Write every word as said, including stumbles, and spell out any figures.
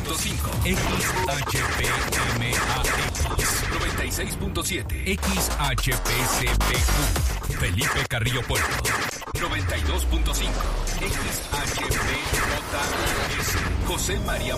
punto cinco. X H P M A X noventa y seis punto siete. X H P C P Q Felipe Carrillo Puerto noventa y dos punto cinco. X H P J S José María